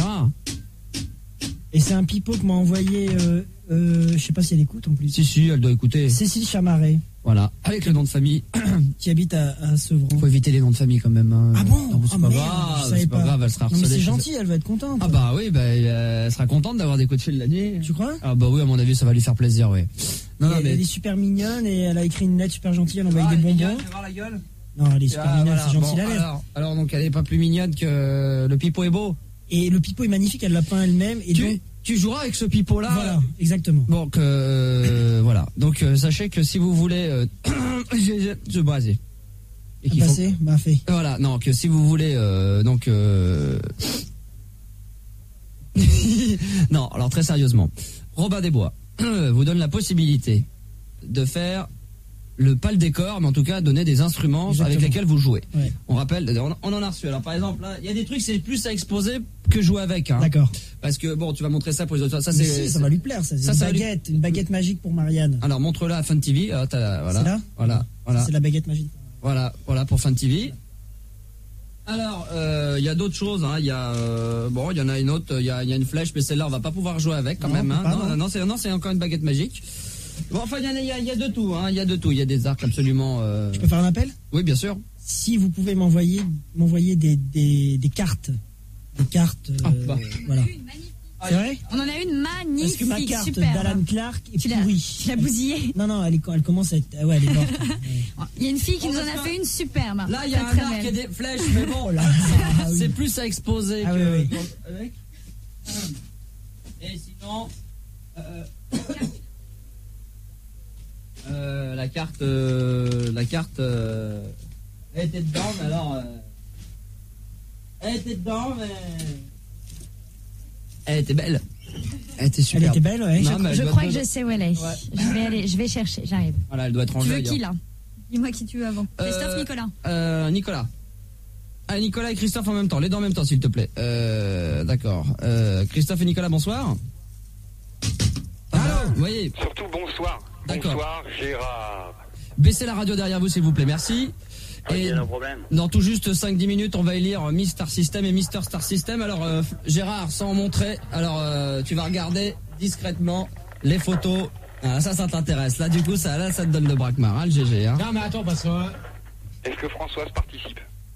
rare. Et c'est un pipeau que m'a envoyé, je sais pas si elle écoute en plus. Si, elle doit écouter. Cécile Chamaret. Voilà, avec le nom de famille. Qui habite à Sevran. Faut éviter les noms de famille quand même. Hein. Ah bon? Non, c'est pas grave, c'est pas grave, elle sera harcelée. Non, mais c'est gentil, elle va être contente. Ah bah oui, elle sera contente d'avoir des coups de fil la nuit. Tu crois? Ah bah oui, à mon avis, ça va lui faire plaisir, oui. Non, elle est super mignonne et elle a écrit une lettre super gentille, elle a envoyé des bonbons. Tu vas voir la gueule? Non, elle est super mignonne, c'est gentil la lettre. Alors donc, elle est pas plus mignonne que le pipeau est beau. Et le pipeau est magnifique, elle l'a peint elle-même. Et donc, tu joueras avec ce pipeau-là. Voilà, exactement. Donc, voilà. Donc, sachez que si vous voulez... je brasais. Et qu'il faut... Bah, fait. Voilà, non, que si vous voulez... non, alors très sérieusement. Robin des Bois vous donne la possibilité de faire... pas le décor, mais en tout cas donner des instruments avec lesquels vous jouez. Ouais. On rappelle, on en a reçu. Alors par exemple, là, il y a des trucs, c'est plus à exposer que jouer avec. Hein. D'accord. Parce que bon, tu vas montrer ça pour les autres. Ça, ça va lui plaire. Ça, c'est une baguette magique pour Marianne. Alors montre-la à Fun TV. Voilà. C'est là. Voilà. C'est la baguette magique. Voilà pour Fun TV. Alors, il y a d'autres choses. Hein. Il y en a une autre. Il y a une flèche, mais celle-là, on va pas pouvoir jouer avec quand même. Hein. Non, c'est encore une baguette magique. Bon, enfin, il y a de tout, hein. Il y a de tout. Il y a des arcs absolument. Je peux faire un appel? Oui, bien sûr. Si vous pouvez m'envoyer des cartes. Des cartes. Voilà. C'est vrai? On en a une magnifique. Parce que ma carte superbe. d'Alan Clark est pourrie. Tu l'as bousillée? Non, elle commence à être. Ouais, elle est morte. Il y a une fille qui nous en a fait une superbe. Là, il y a un arc et des flèches, mais bon, là, c'est plus à exposer que. Oui. Avec. Et sinon. La carte, elle était dedans, mais alors, elle était dedans, mais elle était belle, elle était super. Elle était belle, ouais. Je crois que je sais où elle est. Ouais. Je vais chercher, j'arrive. Voilà, elle doit être rangée. Tu veux qui là? Dis-moi qui tu veux avant. Christophe, Nicolas. Nicolas. Ah, Nicolas et Christophe en même temps, les deux en même temps, s'il te plaît. D'accord. Christophe et Nicolas, bonsoir. Allô. Vous voyez. Surtout bonsoir. D'accord. Bonsoir Gérard. Baissez la radio derrière vous s'il vous plaît, merci. Et no problème. Dans tout juste 5-10 minutes, on va élire Miss Star System et Mister Star System. Alors Gérard, sans montrer, tu vas regarder discrètement les photos. Ah, ça t'intéresse. Là du coup, ça te donne le braquemar, hein, le GG. Hein. Non mais attends, parce que... Est-ce que Françoise participe?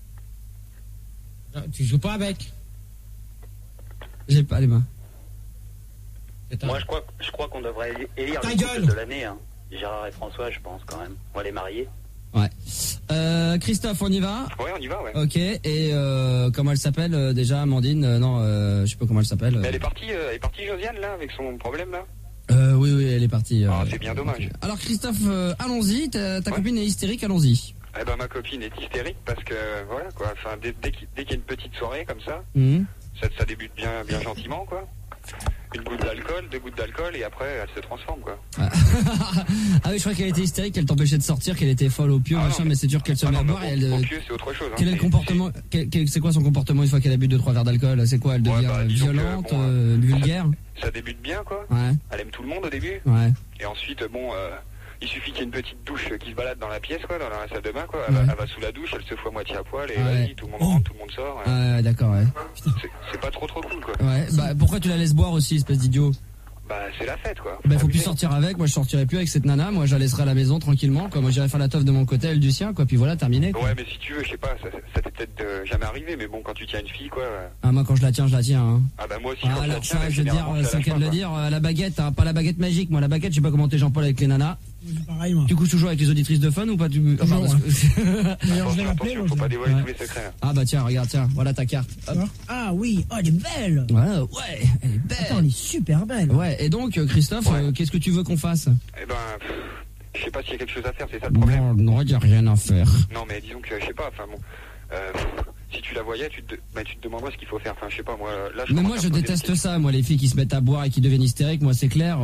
Tu joues pas avec? J'ai pas les mains. Moi, je crois qu'on devrait élire Ta le gueule couple de l'année. Hein. Gérard et François, je pense quand même. On va les marier. Ouais. Christophe, on y va? Ouais, on y va, ouais. Ok. Et comment elle s'appelle déjà, Amandine? Non, je sais pas comment elle s'appelle. Mais elle est partie, Josiane là, avec son problème là. Oui, elle est partie. C'est bien dommage. Alors Christophe, allons-y. Ta copine est hystérique, allons-y. Eh ben ma copine est hystérique parce que voilà quoi. Enfin, dès qu'il y a une petite soirée comme ça, ça débute bien gentiment quoi. Une goutte d'alcool, 2 gouttes d'alcool et après elle se transforme quoi. Ah oui, je crois qu'elle était hystérique, qu'elle t'empêchait de sortir, qu'elle était folle au pieu, machin, mais c'est dur qu'elle se met à boire et elle. Au pieu c'est autre chose. Quel est le comportement? C'est quoi son comportement une fois qu'elle a bu 2-3 verres d'alcool? C'est quoi? Elle devient violente, vulgaire? Ça débute bien quoi. Ouais. Elle aime tout le monde au début. Ouais. Et ensuite il suffit qu'il y ait une petite douche qui se balade dans la pièce quoi, dans la salle de bain quoi. Elle va sous la douche, elle se fout à moitié à poil et vas-y, tout le monde rentre, tout le monde sort. Ouais, d'accord, ouais. C'est pas trop cool quoi. Ouais, bah pourquoi tu la laisses boire aussi, espèce d'idiot? Bah c'est la fête quoi. Bah faut plus sortir avec, moi je sortirai plus avec cette nana, moi je la laisserai à la maison tranquillement, quoi. Moi j'irai faire la teuf de mon côté, elle du sien, quoi, puis voilà, terminé. Quoi. Ouais mais si tu veux, je sais pas, ça t'est peut-être jamais arrivé, mais bon quand tu tiens une fille quoi. Ah moi quand je la tiens, hein. Ah bah moi aussi quand je la alors tiens, ça, je veux dire, c'est le cas de le dire, la baguette, hein, pas la baguette magique, moi la baguette, je sais pas comment t'es Jean-Paul avec les nanas. Pareil, moi. Tu couches toujours avec les auditrices de Fun ou pas? Attention, faut pas dévoiler tous les secrets. Ah bah tiens, regarde, voilà ta carte. Hop. Ah oui, elle est belle. Ouais, elle est belle. Attends, elle est super belle. Ouais, et donc Christophe, qu'est-ce que tu veux qu'on fasse? Eh ben, je sais pas s'il y a quelque chose à faire, c'est ça le problème. Non, il y a rien à faire. Non mais disons que je sais pas, enfin bon, si tu la voyais, tu te demanderais ce qu'il faut faire. Enfin, je sais pas moi. Là, moi, je déteste ça. Moi, les filles qui se mettent à boire et qui deviennent hystériques, moi, c'est clair.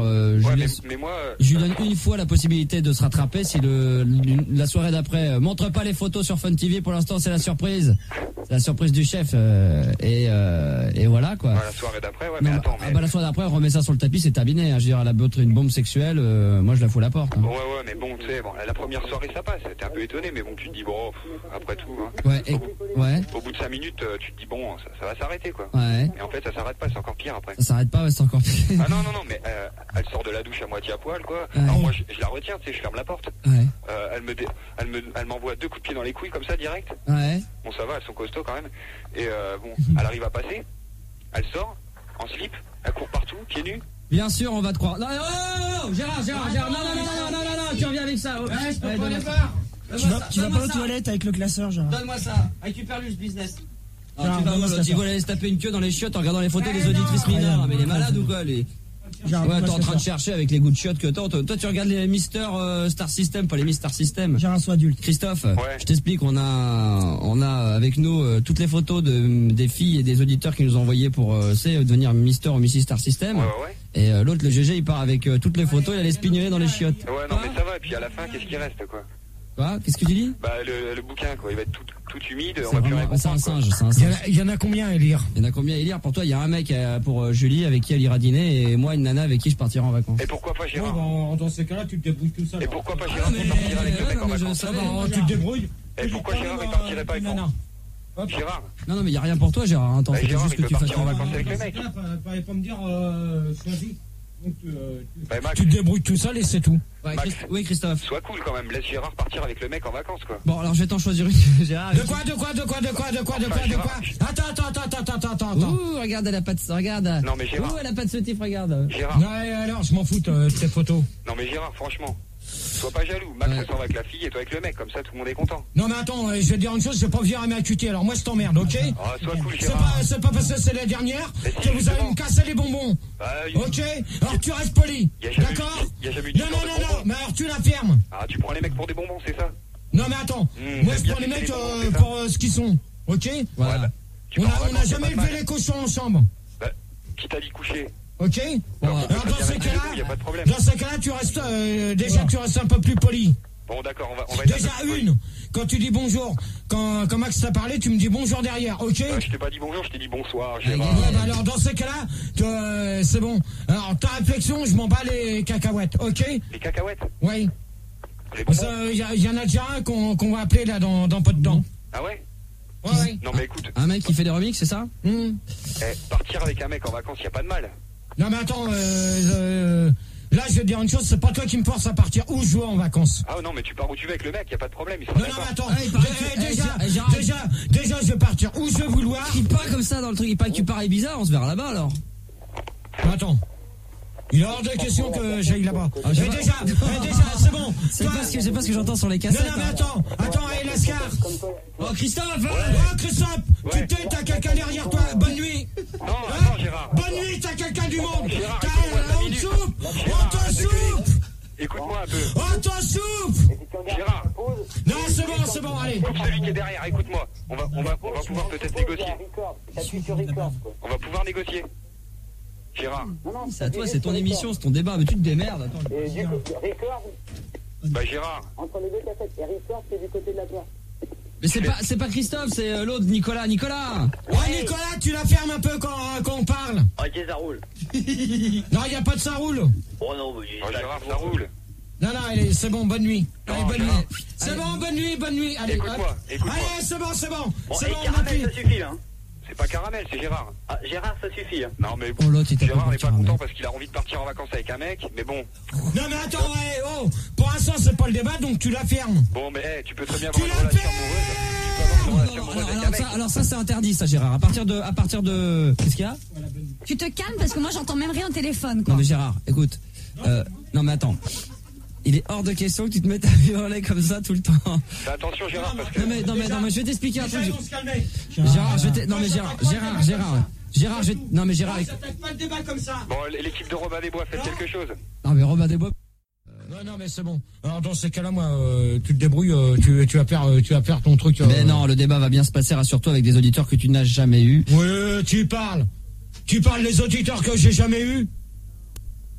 Je lui donne une fois la possibilité de se rattraper si la soirée d'après montre pas les photos sur Fun TV. Pour l'instant, c'est la surprise. La surprise du chef et voilà quoi. La soirée d'après, ouais, mais attends. La soirée d'après, on remet ça sur le tapis, c'est terminé. Hein. Je veux dire, elle a beau une bombe sexuelle, moi je la fous à la porte. Hein. Ouais, mais bon, tu sais, la première soirée ça passe. T'es un peu étonné, mais bon, tu te dis bon, après tout. Hein, au bout de 5 minutes, tu te dis bon, ça va s'arrêter quoi. Ouais. Et en fait, ça s'arrête pas, c'est encore pire après. Ça s'arrête pas, c'est encore pire. Ah non, mais elle sort de la douche à moitié à poil quoi. Ouais. Alors moi, je la retiens, tu sais, je ferme la porte. Ouais. Elle m'envoie 2 coups de pied dans les couilles comme ça direct. Ouais. Bon, ça va, elles sont costauds quand même. Et elle arrive à passer, elle sort, en slip, elle court partout, pieds nus. Bien sûr, on va te croire. Non, Gérard, non, tu reviens avec ça. Ouais, je peux pas aller voir. Tu vas pas aux toilettes avec le classeur, Gérard. Donne-moi ça, récupère lui ce business. Tu vas aller se taper une queue dans les chiottes en regardant les photos des auditrices mineures. Mais il est malade ou quoi, lui? Ouais, t'es en train de chercher avec les goûts de chiottes que t'as. Toi, tu regardes les Mister Star System, pas les Miss Star System. Gérard, sois adulte. Christophe, je t'explique, on a avec nous toutes les photos des filles et des auditeurs qui nous ont envoyé pour devenir Mister ou Mrs Star System. Ouais. Et l'autre, le GG, il part avec toutes les photos, il allait se pignoler dans les chiottes. Ouais, non, mais ça va. Et puis à la fin, qu'est-ce qui reste, quoi? Quoi? Qu'est-ce que tu dis? Bah, le bouquin, quoi. Il va être tout humide, on va plus rien comprendre. C'est un singe. Il y en a combien à lire? Il y en a combien à lire? Pour toi, il y a un mec pour Julie avec qui elle ira dîner et moi, une nana avec qui je partirai en vacances. Et pourquoi pas Gérard? Dans ces cas-là, tu te débrouilles tout seul. Et pourquoi pas Gérard partirait avec le mec en vacances? Tu te débrouilles. Et pourquoi Gérard il partirait pas avec moi? Gérard? Non, mais il y a rien pour toi, Gérard. Attends, Gérard, juste que tu fasses en vacances avec le mec. Pas me dire choisis. Donc, Max, tu te débrouilles tout seul et c'est tout. Ouais, oui, Christophe. Sois cool quand même, laisse Gérard partir avec le mec en vacances quoi. Bon, alors je vais t'en choisir une, Gérard. De quoi Attends. Ouh, regarde, elle a pas de... Regarde. Non mais Gérard. Ouh, elle a pas de soutif, regarde. Gérard. Ouais, alors, je m'en fous de tes photos. Non mais Gérard, franchement. Sois pas jaloux, Max s'en va avec la fille et toi avec le mec, comme ça tout le monde est content. Non mais attends, je vais te dire une chose, je vais pas venir à m'accuter, alors moi je t'emmerde, ok? Sois cool Gérard. C'est pas parce que c'est la dernière que vous allez me casser les bonbons. Ok? Alors tu restes poli, d'accord? Non, mais alors tu la fermes. Ah, tu prends les mecs pour des bonbons, c'est ça? Non mais attends, moi je prends les mecs pour ce qu'ils sont, ok? Voilà. On a jamais levé les cochons ensemble. Qui t'a dit coucher? Ok? Alors dans ces cas-là, tu restes tu restes un peu plus poli. Bon d'accord, on va déjà quand tu dis bonjour, quand Max t'a parlé, tu me dis bonjour derrière, ok? Je t'ai pas dit bonjour, je t'ai dit bonsoir, Gérard. Alors dans ces cas-là, c'est bon. Alors ta réflexion, je m'en bats les cacahuètes, ok? Les cacahuètes? Oui. Il y en a déjà un qu'on va appeler là dans peu de temps. Ah ouais? Ouais. Non mais écoute. Un mec qui fait des remixes, c'est ça? Partir avec un mec en vacances, y a pas de mal. Non mais attends, là je vais te dire une chose, c'est pas toi qui me force à partir où je veux en vacances. Ah non mais tu pars où tu veux avec le mec, y a pas de problème. Non mais attends, déjà je vais partir où je veux vouloir. Il part comme ça dans le truc, il paraît que tu pars à Ibiza, on se verra là-bas alors. Attends. Il est hors de question que j'aille là-bas. Déjà, c'est bon. C'est pas ce que j'entends sur les cassettes. Non mais attends, Lascar. Oh Christophe, tu t'es, t'as quelqu'un derrière toi. Bonne nuit. Non, Gérard. Bonne nuit, t'as quelqu'un du monde. On te soupe. Écoute-moi un peu. On te soupe. Gérard. Non, c'est bon, allez. Coupe celui qui est derrière, écoute-moi. On va pouvoir peut-être négocier. On va pouvoir négocier. Gérard. C'est à toi, c'est ton émission, c'est ton débat, mais tu te démerdes. Attends. Bah Gérard. Entre les deux cassettes, et Ricord, c'est du côté de la porte. Mais c'est pas Christophe, c'est l'autre, Nicolas. Ouais, Nicolas, tu la fermes un peu quand on parle. Ok, ça roule. Non, il n'y a pas de ça roule. Oh non, mais Gérard, ça roule. Non, allez, c'est bon, bonne nuit. Allez, bonne nuit. C'est bon, bonne nuit. Allez, écoute-moi. Allez, c'est bon. Bon, C'est bon, caramel, ça suffit, hein. C'est pas Caramel, c'est Gérard. Ah, Gérard, ça suffit. Hein. Non, mais bon, Gérard n'est pas content parce qu'il a envie de partir en vacances avec un mec, mais bon. Non, mais attends, pour l'instant, c'est pas le débat, donc tu la fermes. Bon, mais tu peux très bien avoir une relation amoureuse. Alors ça, c'est interdit, ça, Gérard. À partir de... Qu'est-ce qu'il y a? Tu te calmes parce que moi, j'entends même rien au téléphone, quoi. Non, mais Gérard, écoute. Non, mais attends. Il est hors de question que tu te mettes à hurler comme ça tout le temps. Fais attention Gérard parce que... Non mais je vais t'expliquer un truc. Gérard, non mais Gérard, t'attaque pas le débat comme ça. Bon, l'équipe de Robin des Bois, faites quelque chose. Non mais Robin des Bois... Non mais c'est bon. Alors dans ces cas-là, moi, tu te débrouilles, tu vas faire ton truc. Mais non, le débat va bien se passer, rassure-toi, avec des auditeurs que tu n'as jamais eu. Oui, tu parles des auditeurs que j'ai jamais eu.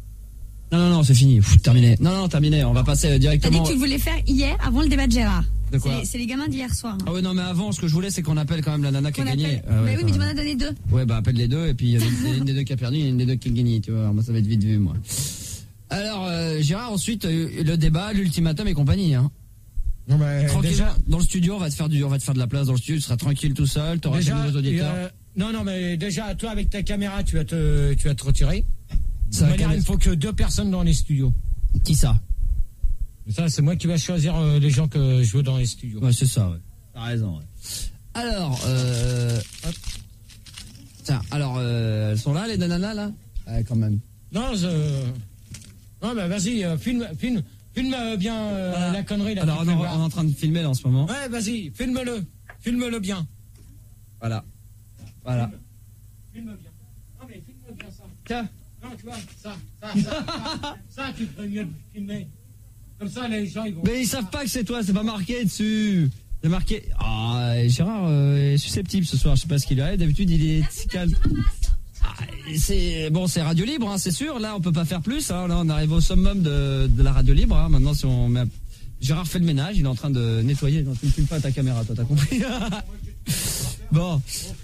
Non, c'est fini. Terminé. Non, terminé. On va passer directement. T'as dit que tu voulais faire hier avant le débat de Gérard. De quoi? C'est les gamins d'hier soir. Ah ouais, non, mais avant, ce que je voulais, c'est qu'on appelle quand même la nana qui a gagné. Mais oui, mais tu m'en as donné 2. Ouais, bah appelle les deux, et puis il y a une des deux qui a perdu, et une des deux qui a gagné, tu vois. Alors, moi, ça va être vite vu, moi. Alors, Gérard, ensuite, le débat, l'ultimatum et compagnie, hein. Non, mais tranquille, déjà, dans le studio, on va te faire de la place dans le studio, tu seras tranquille tout seul, t'auras tes nouveaux auditeurs. Non, mais déjà, toi, avec ta caméra, tu vas te retirer. Ça va, il faut que 2 personnes dans les studios. Qui ça? Ça, c'est moi qui vais choisir les gens que je veux dans les studios. Ouais, c'est ça, ouais. T'as raison, ouais. Alors, hop. Tiens, alors, elles sont là, les nananas, là? Ouais, quand même. Non, bah, vas-y, filme bien la connerie, là. Alors, on est en train de filmer, là, en ce moment. Ouais, vas-y, filme-le bien. Voilà. Filme bien. Non, mais filme bien ça. Tiens. Non, tu vois, ça, tu ferais mieux de filmer. Comme ça, les gens, ils vont... Mais ils savent pas que c'est toi, c'est pas marqué dessus. C'est marqué... Ah, Gérard est susceptible ce soir, je sais pas ce qu'il a. D'habitude, il est si calme. C'est radio libre, hein, c'est sûr. Là, on peut pas faire plus. Hein. Là, on arrive au summum de la radio libre. Hein. Maintenant, si on met... Gérard fait le ménage, il est en train de nettoyer. Non, tu ne filmes pas ta caméra, toi, t'as compris. Bon,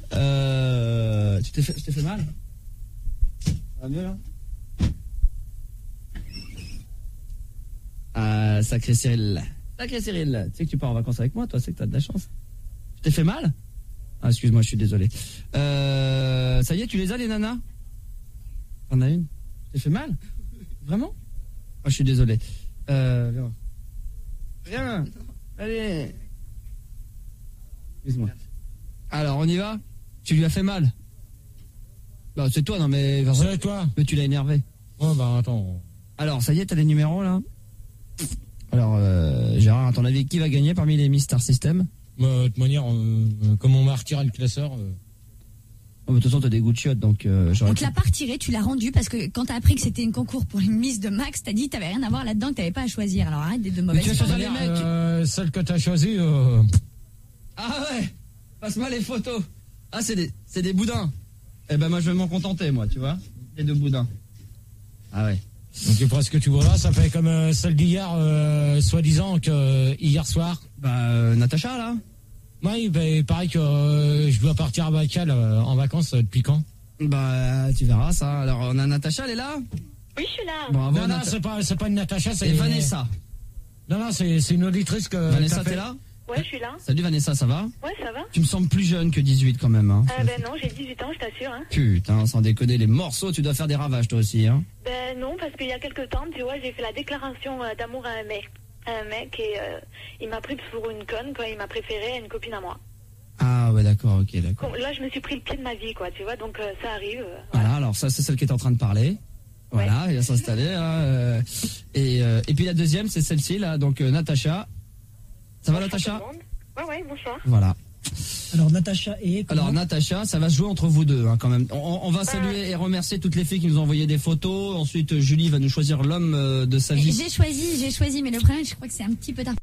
je t'ai fait mal? Ça va mieux, là? Ah, sacré Cyril. Tu sais que tu pars en vacances avec moi, toi, c'est que t'as de la chance. Je t'ai fait mal? Ah, excuse-moi, je suis désolé. Ça y est, tu les as, les nanas? T'en as une? Je t'ai fait mal? Vraiment? Ah, je suis désolé. Viens. Allez. Excuse-moi. Alors, on y va? Tu lui as fait mal? Bah, c'est toi, non mais... C'est toi. Mais tu l'as énervé. Oh, bah, attends. Alors, ça y est, t'as les numéros, là? Alors, Gérard, à ton avis, qui va gagner parmi les Miss Star System? De toute manière, comme on m'a retiré le classeur... Oh, de toute façon, t'as des goûts de chiottes, donc... On te l'a pas retiré, tu l'as rendu, parce que quand t'as appris que c'était une concours pour une Miss de Max, t'as dit que t'avais rien à voir là-dedans, que t'avais pas à choisir. Alors arrête d'être de mauvaise foi. Mais tu as choisi les mecs. Celle que t'as choisie... Ah ouais. Passe-moi les photos. Ah, c'est des boudins. Eh ben, moi, je vais m'en contenter, moi, tu vois. Les 2 boudins. Ah ouais. Donc, presque tu vois là, ça fait comme celle d'hier, soi-disant que hier soir. Bah, Natacha, là. Oui, bah, pareil que je dois partir à Baïkal en vacances depuis quand? Bah, tu verras ça. Alors, on a Natacha, elle est là? Oui, je suis là. Bravo, non, c'est pas une Natacha, c'est Vanessa. Non, c'est une auditrice que... Vanessa, t'es là? Ouais, je suis là. Salut Vanessa, ça va? Ouais, ça va. Tu me sembles plus jeune que 18 quand même, hein. Ben non, j'ai 18 ans, je t'assure. Hein. Putain, sans déconner, les morceaux, tu dois faire des ravages toi aussi, hein. Ben non, parce qu'il y a quelques temps, tu vois, j'ai fait la déclaration d'amour à un mec et il m'a pris pour une conne, quoi. Il m'a préféré à une copine à moi. Ah ouais, d'accord, ok, d'accord. Là, je me suis pris le pied de ma vie, quoi, tu vois, donc ça arrive. Voilà, alors ça, c'est celle qui est en train de parler. Voilà, elle va s'installer. Hein, et puis la deuxième, c'est celle-ci, là, donc Natacha. Ça va, Natacha? Ouais, bonsoir. Voilà. Alors Natacha Alors Natacha, ça va se jouer entre vous deux, hein, quand même. On va saluer et remercier toutes les filles qui nous ont envoyé des photos. Ensuite, Julie va nous choisir l'homme de sa vie. J'ai choisi, mais le problème, je crois que c'est un petit peu tard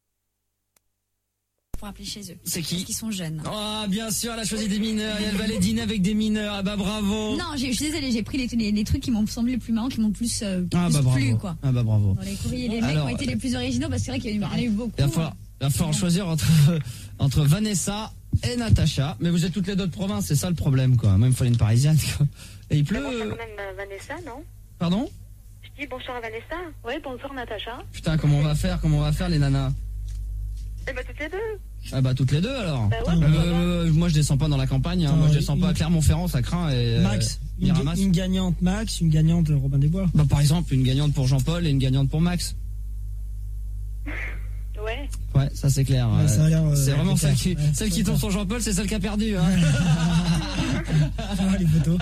pour appeler chez eux. C'est qui? Parce qu'ils sont jeunes. Ah, bien sûr, elle a choisi des mineurs et elle va aller dîner avec des mineurs. Ah bah bravo. Non, je suis désolée, j'ai pris les trucs qui m'ont semblé les plus marrants, qui m'ont plus plu, quoi. Ah bah bravo. Dans les courriers, les mecs ont été les plus originaux parce que c'est vrai qu'il y en a eu beaucoup. Il va falloir choisir entre Vanessa et Natacha. Mais vous êtes toutes les deux de province, c'est ça le problème, quoi. Moi, il me fallait une parisienne, quoi. Et il pleut. Bonsoir quand même Vanessa, non? Pardon? Je dis bonsoir à Vanessa. Oui, bonsoir Natacha. Putain, comment on va faire les nanas? Eh ben toutes les deux. Ah bah toutes les deux alors. Bah ouais, moi je descends pas dans la campagne, hein. Moi je descends pas à Clermont-Ferrand, ça craint. Et Max, une gagnante Max, une gagnante Robin des Bois. Bah par exemple une gagnante pour Jean-Paul et une gagnante pour Max. Ouais. Ouais, ça c'est clair. Ouais, ça a l'air, c'est vraiment celle qui tombe sur Jean-Paul, c'est celle qui a perdu. Hein. Les photos.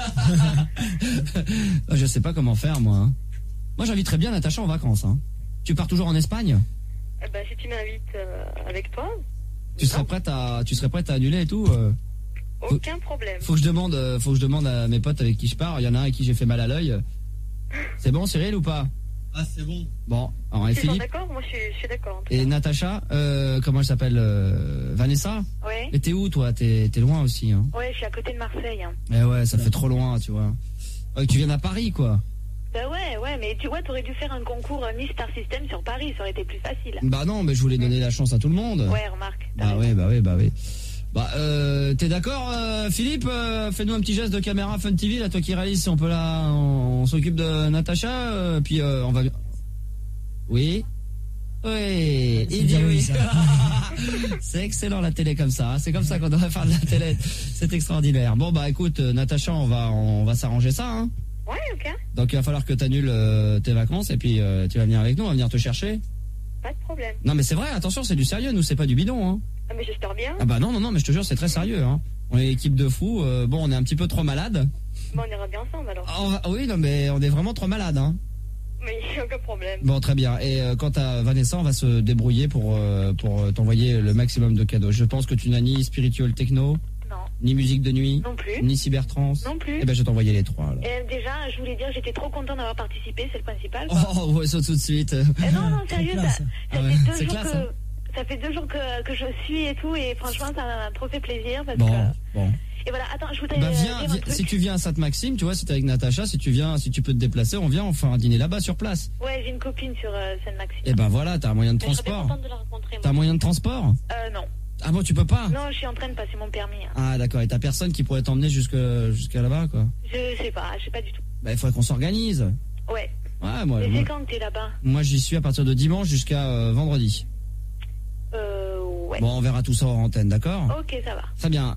Je sais pas comment faire moi. Hein. Moi j'inviterais bien Natacha en vacances. Hein. Tu pars toujours en Espagne? Eh ben si tu m'invites avec toi. Tu serais prête à annuler et tout? Aucun problème. Faut que je demande à mes potes avec qui je pars. Il y en a un avec qui j'ai fait mal à l'œil. C'est bon, Cyril, ou pas? Ah, c'est bon. Bon, alors Tu es Philippe. d'accord? Moi, je suis d'accord. Et Natacha, comment elle s'appelle? Vanessa? Ouais. Mais t'es où, toi? T'es loin aussi, hein? Ouais, je suis à côté de Marseille. Hein. Eh ouais, ça fait trop loin, tu vois. Tu viens à Paris, quoi. Bah ouais, Ouais, mais tu vois, t'aurais dû faire un concours Miss Star System sur Paris, ça aurait été plus facile. Bah non, mais je voulais donner la chance à tout le monde. Ouais, remarque. Bah oui. Bah, t'es d'accord, Philippe, fais-nous un petit geste de caméra Fun TV, là, toi qui réalises, si on peut on s'occupe de Natacha, puis on va... Oui. Oui, il dit oui. C'est excellent la télé comme ça, hein. C'est comme ça qu'on devrait faire de la télé. C'est extraordinaire. Bon bah écoute, Natacha, on va s'arranger ça, hein. Ouais, ok. Donc il va falloir que t'annules tes vacances et puis tu vas venir avec nous, on va venir te chercher. Pas de problème. Non mais c'est vrai, attention, c'est du sérieux, nous c'est pas du bidon, hein. Ah mais j'espère bien. Ah bah non, mais je te jure, c'est très sérieux, hein. On est équipe de fous, bon on est un petit peu trop malade. Bon, on ira bien ensemble alors. Oui, non mais on est vraiment trop malade, hein. Mais il n'y a aucun problème. Bon, très bien. Et quant à Vanessa, on va se débrouiller pour t'envoyer le maximum de cadeaux. Je pense que tu n'as ni spiritual techno, non, ni musique de nuit, non plus, ni cybertrance, non plus. Eh ben, je vais t'envoyer les trois. Alors. Déjà, je voulais dire, j'étais trop content d'avoir participé, c'est le principal. Oh, ouais, ça tout de suite. Non, sérieux, ça fait 2 jours que je suis et tout, et franchement, ça m'a trop fait plaisir. Parce que... Bon. Et voilà, attends, je voudrais viens, si tu viens à Sainte-Maxime, tu vois, si t'es avec Natacha, si tu peux te déplacer, on fait un dîner là-bas sur place. Ouais, j'ai une copine sur Sainte-Maxime. Et ben voilà, t'as un moyen de transport. Je serais contente de la rencontrer. T'as un moyen de transport? Non. Ah bon, tu peux pas? Non, je suis en train de passer mon permis. Hein. Ah d'accord, et t'as personne qui pourrait t'emmener jusqu'à là-bas, quoi? Je sais pas du tout. Bah il faudrait qu'on s'organise. Ouais. Ouais, moi. Et c'est quand que t'es là-bas? Moi j'y suis à partir de dimanche jusqu'à vendredi. Ouais. Bon, on verra tout ça hors antenne, d'accord? Ok, ça va. Très bien.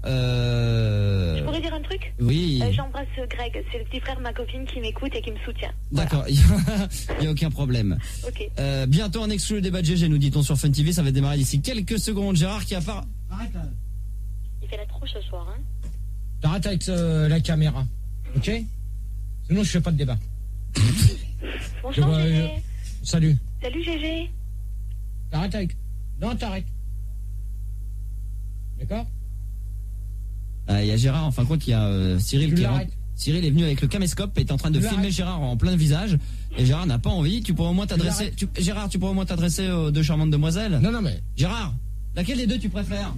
Je pourrais dire un truc? Oui. J'embrasse Greg, c'est le petit frère de ma copine qui m'écoute et qui me soutient. D'accord, il n'y a aucun problème. Ok. Bientôt en exclu le débat de GG, nous dit-on sur Fun TV, ça va démarrer d'ici quelques secondes. Gérard qui apparaît. Arrête là. Il fait la tronche ce soir, hein? T'arrêtes avec la caméra, ok? Sinon je fais pas de débat. Bonjour GG. Salut. Salut GG. T'arrêtes avec... Non, t'arrêtes. D'accord? Il y a Gérard, en fin de compte, il y a Cyril qui rentre. Cyril est venu avec le caméscope et est en train de filmer Gérard en plein visage. Et Gérard n'a pas envie. Tu pourrais au moins t'adresser. Gérard, tu pourrais au moins t'adresser aux deux charmantes demoiselles. Non, mais. Gérard, laquelle des deux tu préfères?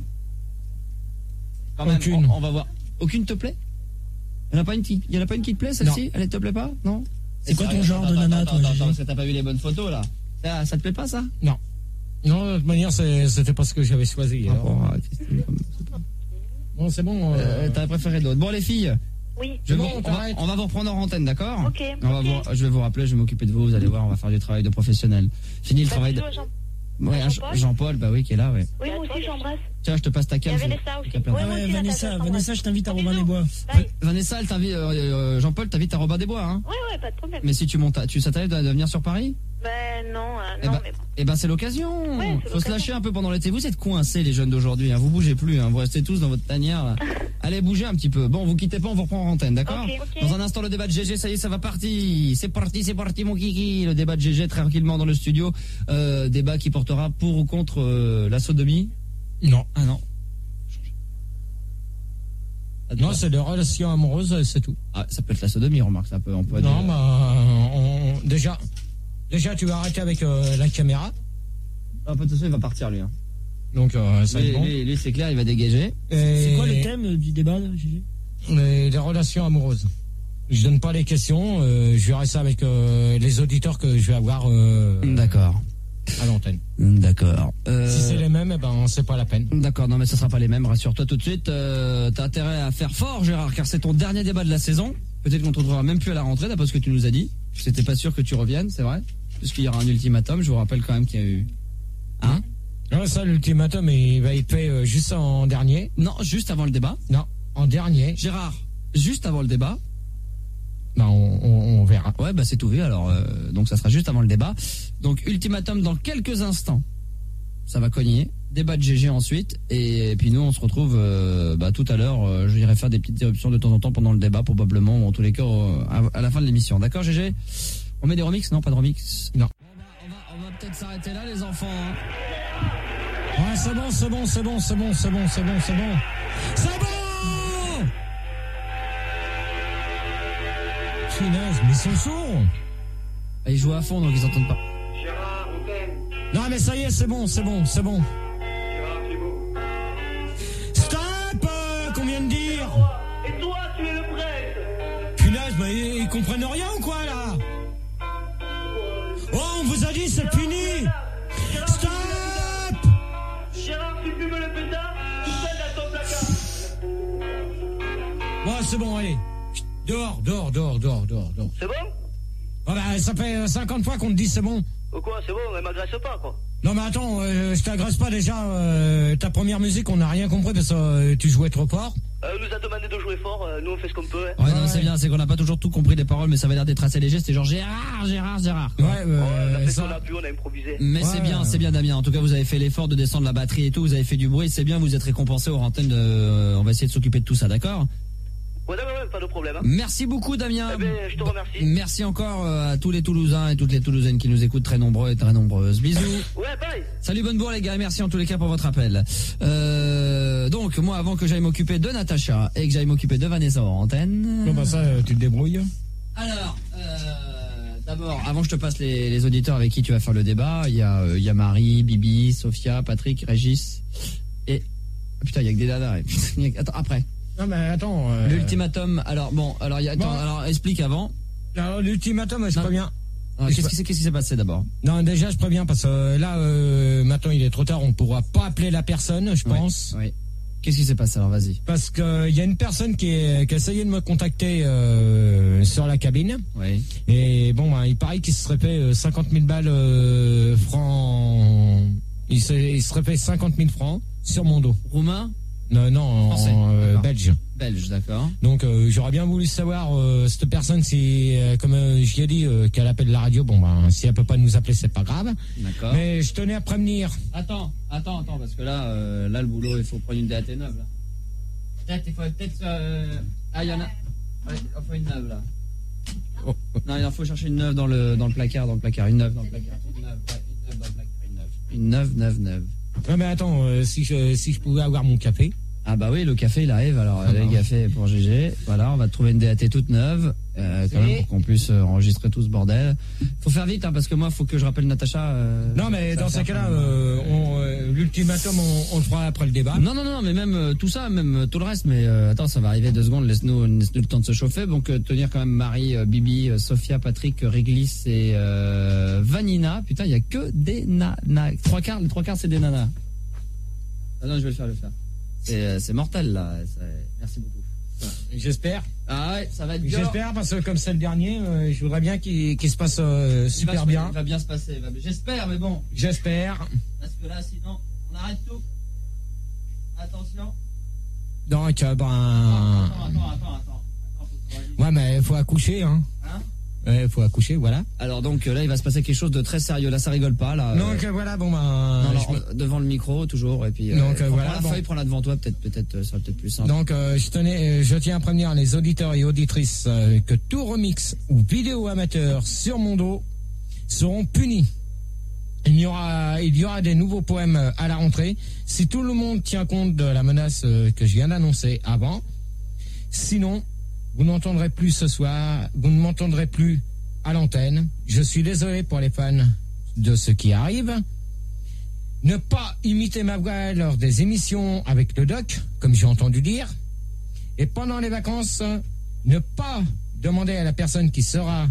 Quand même, aucune. On va voir. Aucune te plaît? Il n'y en a pas une qui te plaît, celle-ci? Elle te plaît pas? Non? C'est quoi ton genre de nana, toi? Attends, parce que t'as pas vu les bonnes photos là. Ça te plaît pas, ça? Non. Non, de toute manière, c'était pas ce que j'avais choisi. Bon, c'est bon. T'as préféré d'autres. Bon, les filles. Oui. On va vous reprendre en antenne, d'accord? Ok. Je vais vous rappeler, je vais m'occuper de vous. Vous allez voir, on va faire du travail de professionnel. Fini le travail de. Ouais, Jean-Paul, bah oui, qui est là, ouais. Oui, moi aussi j'embrasse. Tiens, je te passe ta cam. Vanessa, je t'invite à Robin des Bois. Vanessa, elle t'invite, Jean-Paul t'invite à Robin des Bois, hein? Ouais, pas de problème. Mais si tu montes, ça t'arrive de venir sur Paris? Non, mais bon. Eh ben, c'est l'occasion. Ouais, faut se lâcher un peu pendant l'été. Vous êtes coincés, les jeunes d'aujourd'hui, hein. Vous bougez plus, hein. Vous restez tous dans votre tanière, là. Allez, bougez un petit peu. Bon, vous quittez pas, on vous reprend en antenne, d'accord? Okay. Dans un instant, le débat de GG, ça y est, ça va partir. C'est parti, mon kiki. Le débat de GG, tranquillement dans le studio. Débat qui portera pour ou contre la sodomie? Non. Ah non. Non, c'est des relations amoureuses, c'est tout. Ah, ça peut être la sodomie, remarque, ça peut. On peut non, dire... Déjà, tu vas arrêter avec la caméra. Ah, de toute façon, il va partir, lui. Hein. Donc, ça va être bon. Lui, c'est clair, il va dégager. C'est quoi le thème du débat, là, Gigi? Les relations amoureuses. Je donne pas les questions, je verrai ça avec les auditeurs que je vais avoir. D'accord. À l'antenne. D'accord. Si c'est les mêmes, c'est pas la peine. D'accord, non mais ça sera pas les mêmes, rassure-toi tout de suite. T'as intérêt à faire fort, Gérard, car c'est ton dernier débat de la saison. Peut-être qu'on te retrouvera même plus à la rentrée, d'après ce que tu nous as dit. J'étais pas sûr que tu reviennes, c'est vrai. Puisqu'il y aura un ultimatum, je vous rappelle quand même qu'il y a eu... Hein? Non, ça, l'ultimatum, il va être fait juste en dernier. Non, juste avant le débat. Non, en dernier. Gérard, juste avant le débat. On verra. Ouais, c'est tout vu, alors donc ça sera juste avant le débat. Donc ultimatum dans quelques instants. Ça va cogner. Débat de GG ensuite. Et puis nous, on se retrouve tout à l'heure. J'irai faire des petites éruptions de temps en temps pendant le débat, probablement, ou en tous les cas, à la fin de l'émission. D'accord, GG? On met des remixes? Non, pas de remix. Non. On va peut-être s'arrêter là, les enfants. Hein. Ouais, c'est bon. C'est bon. Finesse, mais ils sont sourds. Ils jouent à fond, donc ils entendent pas. Gérard, on t'aime. Non, mais ça y est, c'est bon. Gérard, c'est beau. Stop, qu'on vient de dire. Et toi, tu es le prêtre. Punaise, ils comprennent rien ou quoi, là? vous a dit, c'est fini. Stop. Gérard, tu fumes le pétard, tu sonnes dans ton placard. Bon, c'est bon, allez. Dehors. C'est bon? Ah bah, ça fait 50 fois qu'on te dit c'est bon. Ou quoi, c'est bon, elle m'agresse pas, quoi. Non mais attends, je t'agresse pas déjà. Ta première musique, on n'a rien compris parce que tu jouais trop fort. On nous a demandé de jouer fort, nous on fait ce qu'on peut. Hein. Ouais, non, c'est bien, c'est qu'on n'a pas toujours tout compris des paroles, mais ça avait l'air d'être assez léger. C'était genre Gérard. Ouais, on a fait ça, on a improvisé. Mais c'est bien Damien. En tout cas, vous avez fait l'effort de descendre la batterie et tout, vous avez fait du bruit, c'est bien, vous êtes récompensé aux antennes. On va essayer de s'occuper de tout ça, d'accord? Ouais, pas de problème. Hein. Merci beaucoup Damien. Eh ben, je te remercie. Merci encore à tous les Toulousains et toutes les Toulousaines qui nous écoutent, très nombreux et très nombreuses. Bisous. Ouais, bye. Salut, bonne bourre les gars, merci en tous les cas pour votre appel. Donc moi, avant que j'aille m'occuper de Natacha et que j'aille m'occuper de Vanessa en antenne. Non bah ça, tu te débrouilles. Alors, d'abord, avant que je te passe les auditeurs avec qui tu vas faire le débat, il y a Marie, Bibi, Sophia, Patrick, Régis et putain, il y a que des dadas. Attends, après. Non mais attends. L'ultimatum. Alors alors explique avant. Alors l'ultimatum, je préviens. Qu'est-ce qui s'est passé d'abord? Non, déjà je préviens parce que là maintenant il est trop tard, on pourra pas appeler la personne, je pense. Oui. Qu'est-ce qui s'est passé alors, vas-y. Parce que il y a une personne qui a essayé de me contacter sur la cabine. Oui. Et bon, il paraît qu'il se serait fait 50 000 balles francs. Il se serait fait 50 000 francs sur mon dos. Roumain? Non, en belge. Belge, d'accord. Donc j'aurais bien voulu savoir cette personne si, comme je lui ai dit, qu'elle appelle la radio. Bon si elle peut pas nous appeler, c'est pas grave. D'accord. Mais je tenais à prévenir. Attends, parce que là le boulot, il faut prendre une DAT neuve là. Il faut il y en a. Ouais, il en faut une neuve là. Oh. Non, il en faut chercher une neuve dans le placard, une neuve dans le placard, une neuve dans le placard, une neuve. Ouais, mais attends, si je pouvais avoir mon café. Ah bah oui, le café il arrive, alors le café pour GG. Voilà, on va trouver une DAT toute neuve quand même pour qu'on puisse enregistrer tout ce bordel. Faut faire vite parce que moi faut que je rappelle Natacha. Non mais dans ces cas-là, l'ultimatum on le fera après le débat. Non, mais même tout ça, même tout le reste. Mais attends, ça va arriver 2 secondes. Laisse-nous le temps de se chauffer. Donc tenir quand même Marie, Bibi, Sophia, Patrick, Réglis et Vanina. Putain, il y a que des nanas. Les 3 quarts c'est des nanas. Ah non, je vais le faire. C'est mortel là. Merci beaucoup. J'espère. Ah ouais, ça va être dur. J'espère parce que comme c'est le dernier, je voudrais bien qu'il se passe super bien. Il va bien se passer. J'espère, mais bon. J'espère. Parce que là, sinon, on arrête tout. Attention. Donc, Attends. Ouais, mais il faut accoucher, hein. Ouais, faut accoucher, voilà. Alors donc là, il va se passer quelque chose de très sérieux. Là, ça rigole pas, là. Donc voilà, bon devant le micro toujours, et puis. Donc voilà. Prends la feuille, prends-la devant toi, peut-être, ça sera peut-être plus simple. Donc je tiens à prévenir les auditeurs et auditrices que tout remix ou vidéo amateur sur mon dos seront punis. Il y aura des nouveaux poèmes à la rentrée. Si tout le monde tient compte de la menace que je viens d'annoncer avant, sinon. Vous n'entendrez plus ce soir, vous ne m'entendrez plus à l'antenne. Je suis désolé pour les fans de ce qui arrive. Ne pas imiter ma voix lors des émissions avec le doc, comme j'ai entendu dire. Et pendant les vacances, ne pas demander à la personne qui fera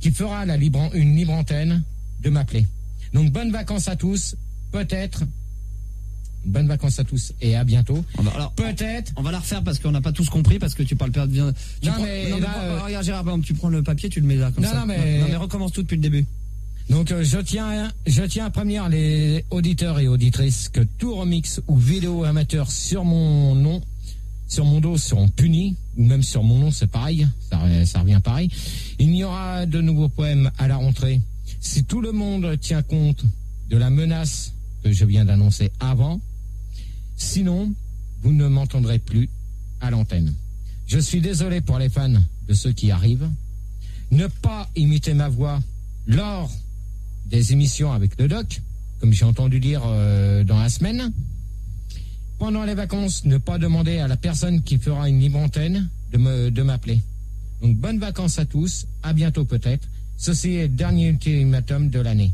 une libre antenne de m'appeler. Donc bonnes vacances à tous, peut-être. Bonnes vacances à tous et à bientôt. Alors, peut-être. On va la refaire parce qu'on n'a pas tous compris, parce que tu parles bien. Regarde Gérard, tu prends le papier, tu le mets là comme ça. Non mais recommence tout depuis le début. Donc je tiens à prévenir les auditeurs et auditrices que tout remix ou vidéo amateur sur mon dos seront punis, ou même sur mon nom, c'est pareil, ça revient pareil. Il y aura de nouveaux poèmes à la rentrée. Si tout le monde tient compte de la menace que je viens d'annoncer avant, sinon, vous ne m'entendrez plus à l'antenne. Je suis désolé pour les fans de ceux qui arrivent. Ne pas imiter ma voix lors des émissions avec le doc, comme j'ai entendu dire dans la semaine. Pendant les vacances, ne pas demander à la personne qui fera une libre antenne de m'appeler. Donc bonnes vacances à tous, à bientôt peut-être. Ceci est le dernier ultimatum de l'année.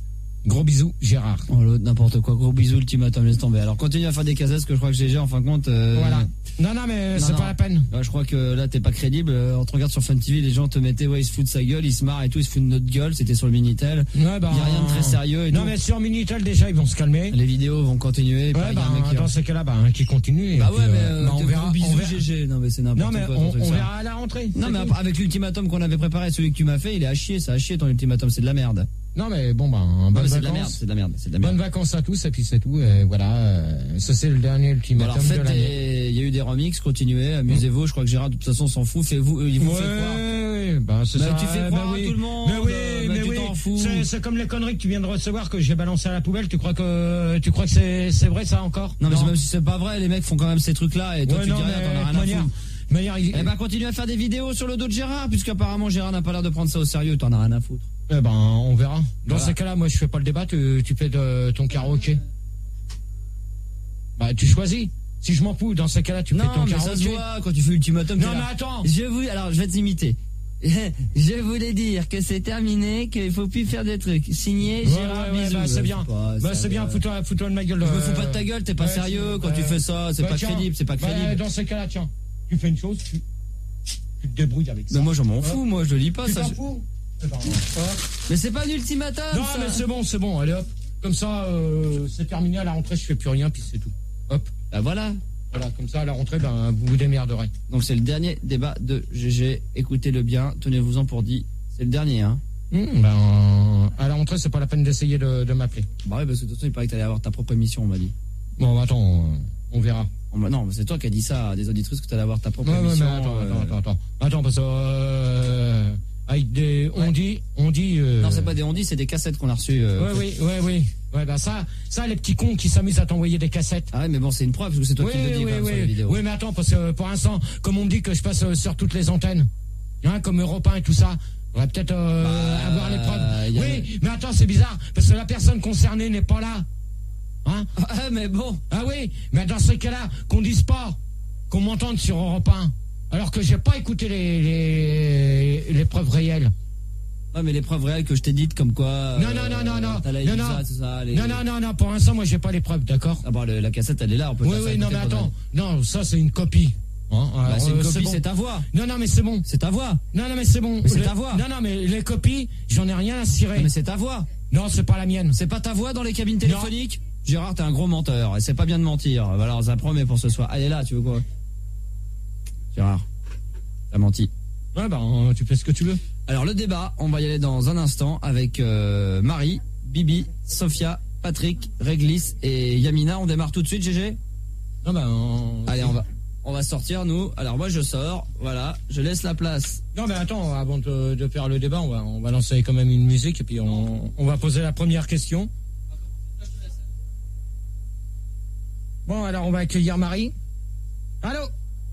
Gros bisous, Gérard. Oh l'autre, n'importe quoi. Gros bisous, ultimatum, laisse tomber. Alors continue à faire des cassettes, parce que je crois que GG, en fin de compte... Voilà. Non, mais c'est pas la peine. Ouais, je crois que là, t'es pas crédible. On te regarde sur Fun TV, les gens te mettaient, ils se foutent de sa gueule, ils se marrent et tout, ils se foutent de notre gueule. C'était sur le Minitel. Ouais, il y a rien de très sérieux et non, tout. mais sur Minitel, déjà, ils vont se calmer. Les vidéos vont continuer. Et ouais, dans ces cas-là, qui continue. Bah puis, ouais, mais on verra. Bisous, GG. Non, mais c'est n'importe quoi. Non, mais on verra à la rentrée. Non, mais avec l'ultimatum qu'on avait préparé, celui que tu m'as fait, il est à chier. Ça a chier ton ultimatum, c'est de la merde. Non, mais bon, bonnes vacances. C'est de la merde. Bonnes vacances à tous, et puis c'est tout. Et voilà, ça c'est le dernier ultimatum de l'année. Il y a eu des remixes, continuez, amusez-vous. Je crois que Gérard, de toute façon, s'en fout. Il vous fait croire. Oui, c'est ça. Tu fais croire à tout le monde. Mais tu t'en fous. C'est comme les conneries que tu viens de recevoir que j'ai balancé à la poubelle. Tu crois que c'est vrai ça encore? Non, mais même si c'est pas vrai, les mecs font quand même ces trucs-là et toi tu dis rien, t'en as rien à foutre. Eh ben continue à faire des vidéos sur le dos de Gérard, puisqu'apparemment Gérard n'a pas l'air de prendre ça au sérieux, t'en as rien à foutre. Eh ben on verra. Dans ces cas-là, moi je fais pas le débat, tu fais ton karaoké. Bah tu choisis. Si je m'en fous, dans ces cas-là, tu fais ton karaoké. Non, mais ça se voit quand tu fais ultimatum. Non, mais attends. Alors je vais t'imiter. Je voulais dire que c'est terminé, qu'il faut plus faire des trucs. Signé Gérard Bisous. Bah, c'est bien. C'est bien, fous-toi de ma gueule. Je me fous pas de ta gueule, t'es pas sérieux quand tu fais ça, c'est pas crédible, c'est pas crédible. Dans ces cas-là, tiens, tu fais une chose, tu te débrouilles avec ça. Mais moi, je m'en fous, moi, je lis pas ça. Tu t'en fous? Mais c'est pas un ultimatum. Non, mais c'est bon, allez hop. Comme ça, c'est terminé, à la rentrée, je fais plus rien, puis c'est tout. Hop. Bah voilà. Voilà, comme ça, à la rentrée, vous vous démerderez. Donc c'est le dernier débat de GG. Écoutez-le bien, tenez-vous-en pour dit. C'est le dernier, hein. À la rentrée, c'est pas la peine d'essayer de m'appeler. Bah ouais, parce que de toute façon, il paraît que t'allais avoir ta propre émission, on m'a dit. Bon, attends, on verra. Non, mais c'est toi qui as dit ça à des auditrices que t'allais avoir ta propre émission. Attends, parce que avec des on dit. Non, c'est pas des on dit, c'est des cassettes qu'on a reçues. Oui. Ouais, bah ça, les petits cons qui s'amusent à t'envoyer des cassettes. Ah ouais, mais bon, c'est une preuve, parce que c'est toi qui le dis sur les vidéos. Oui, mais attends, parce que pour l'instant, comme on me dit que je passe sur toutes les antennes, comme Europe 1 et tout ça, on va peut-être avoir les preuves. Oui, mais attends, c'est bizarre, parce que la personne concernée n'est pas là. Hein? Ah, mais bon. Ah oui, mais dans ce cas-là, qu'on dise pas qu'on m'entende sur Europe 1, alors que j'ai pas écouté les preuves réelles. Ouais, mais les preuves réelles que je t'ai dites, comme quoi. Non. Non, pour l'instant, moi, j'ai pas les preuves, d'accord? Ah bon, la cassette, elle est là, on peut. Oui, non, mais attends. Non, ça, c'est une copie. C'est une copie, c'est ta voix. Non, mais c'est bon. C'est ta voix. Non, mais c'est bon. Mais c'est ta voix. Non, mais les copies, j'en ai rien à cirer. Non, mais c'est ta voix. Non, c'est pas la mienne. C'est pas ta voix dans les cabines téléphoniques? Gérard, t'es un gros menteur, et c'est pas bien de mentir. Alors, ça promet pour ce soir. Allez là, tu veux quoi? Gérard, t'as menti. Ouais, tu fais ce que tu veux. Alors, le débat, on va y aller dans un instant avec Marie, Bibi, Sophia, Patrick, Réglis et Yamina. On démarre tout de suite, GG? Allez, on va sortir, nous. Alors, moi, je sors. Voilà, je laisse la place. Non, mais attends, avant de faire le débat, on va lancer quand même une musique et puis on va poser la première question. Bon, alors on va accueillir Marie. Allô?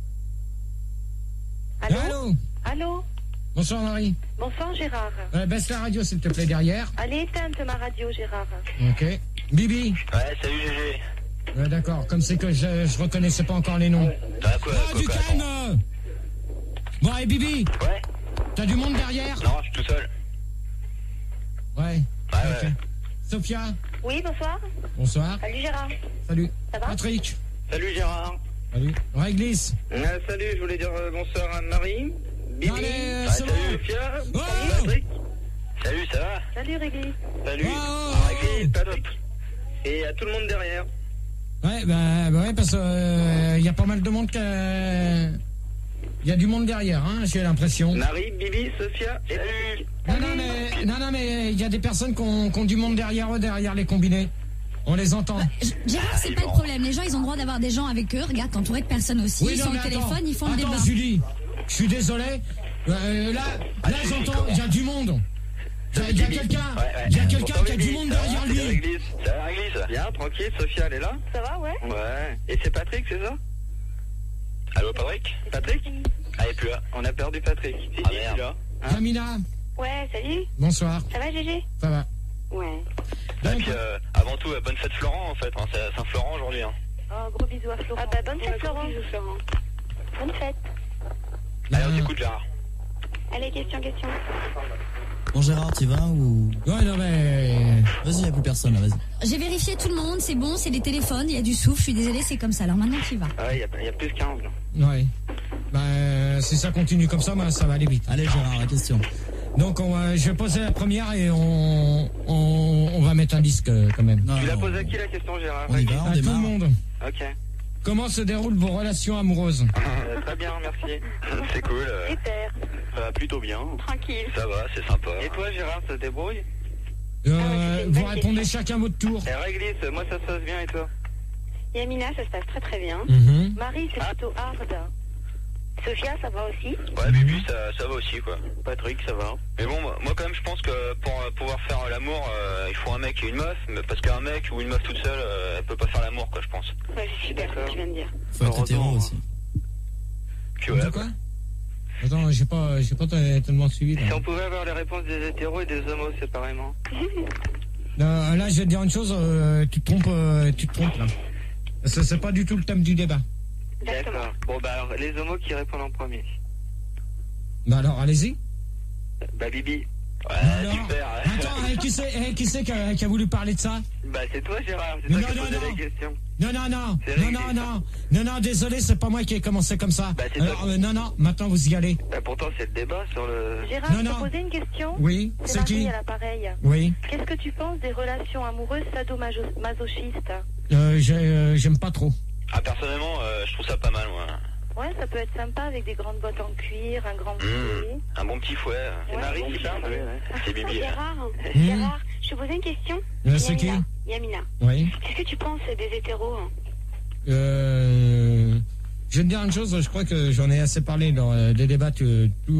Allô? Bonsoir Marie. Bonsoir Gérard. Baisse la radio s'il te plaît derrière. Allez, éteinte ma radio Gérard. Ok. Bibi. Ouais, salut GG. Ouais, d'accord, comme c'est que je reconnaissais pas encore les noms. Quoi, du calme. Bon, et Bibi. Ouais. T'as du monde derrière? Non, je suis tout seul. Ouais. Ouais. Sophia. Oui, bonsoir. Bonsoir. Salut Gérard. Salut. Ça va? Patrick. Salut Gérard. Salut. Réglis. Salut, je voulais dire bonsoir à Marie. Bibi. Salut Sophia. Oh Salut Patrick. Salut, ça va? Salut Réglis. Salut. Réglis, pas top. Et à tout le monde derrière. Ouais, ouais, parce que y a pas mal de monde il y a du monde derrière, hein, j'ai l'impression. Marie, Bibi, Sophia, salut. Non, mais il y a des personnes qui ont du monde derrière eux, derrière les combinés. On les entend. Gérard, c'est pas le problème. Les gens, ils ont le droit d'avoir des gens avec eux. Regarde, t'entouré de personnes aussi. Ils sont au téléphone, ils font le débat. Attends, Julie, je suis désolé. Là, j'entends, il y a du monde. Il y a quelqu'un qui a du monde derrière lui. Ça va, Réglis? Bien, tranquille, Sophia, elle est là? Ça va, ouais? Ouais. Et c'est Patrick, c'est ça? Allô, Patrick? Patrick? Ah, il est plus là. On a perdu Patrick. Si, merde. Là. Yamina. Ouais, salut. Bonsoir. Ça va, GG? Ça va. Ouais. Et puis, avant tout, bonne fête Florent, en fait. Hein. C'est Saint-Florent aujourd'hui. Hein. Oh, gros bisous à Florent. Ah, bonne fête, Florent. Bonne fête. Allez, on t'écoute, Gérard. Allez, question. Bon Gérard, tu vas ou... Ouais, non mais... Vas-y, y a plus personne là, vas-y. J'ai vérifié tout le monde, c'est bon, c'est les téléphones, il y a du souffle, je suis désolée, c'est comme ça. Alors maintenant, tu y vas. Ah ouais, il y a plus de 15 là. Ouais. Si ça continue comme ça, ça va aller vite. Allez Gérard, la question. Donc je vais poser la première et on va mettre un disque quand même. Tu l'as posé à qui la question, Gérard? On y va, on à tout démarre. le monde. Ok. Comment se déroulent vos relations amoureuses? Très bien, merci. C'est cool. Super. Ça va plutôt bien. Tranquille. Ça va, c'est sympa. Et toi, Gérard, ça se débrouille? Vous répondez chacun votre tour. Et Réglisse, moi ça se passe bien et toi? Yamina, ça se passe très très bien. Marie, c'est plutôt hard. Sophia, ça va aussi? Ouais, Bibi, ça va aussi, quoi. Patrick, ça va? Mais bon, moi quand même, je pense que pour pouvoir faire l'amour, il faut un mec et une meuf, mais parce qu'un mec ou une meuf toute seule, elle peut pas faire l'amour, quoi, je pense. Ouais, c'est super ce que tu viens de dire. Faut être hétéro aussi. Puis ouais, quoi? Attends, j'ai pas tellement suivi. Là. Si on pouvait avoir les réponses des hétéros et des homos séparément. Là, je vais te dire une chose, tu te trompes là. C'est pas du tout le thème du débat. D'accord. Bon, bah alors, les homos qui répondent en premier. Bah alors, allez-y. Bah, Bibi. Ouais, Alors, super. attends, qui c'est qui a voulu parler de ça? Bah, c'est toi, Gérard. C'est Non, toi qui as non, posé non. la question. Non, désolé, c'est pas moi qui ai commencé comme ça. Bah, c'est Alors, toi. non, maintenant vous y allez. Bah, pourtant, c'est le débat sur le... Gérard, Non, je non. te posais une question. Oui, C'est c'est Marie qui? à l'appareil. Oui, Qu'est-ce que tu penses des relations amoureuses sadomasochistes? j'aime pas trop. Ah, personnellement, je trouve ça pas mal, moi. Ouais, ça peut être sympa avec des grandes bottes en cuir, un grand fouet. Un bon petit fouet. C'est Ouais, Marie bon, qui parle? C'est Bibi. Gérard, je te posais une question. C'est qui? Yamina, Oui. qu'est-ce que tu penses des hétéros? Je vais te dire une chose, je crois que j'en ai assez parlé dans des débats tout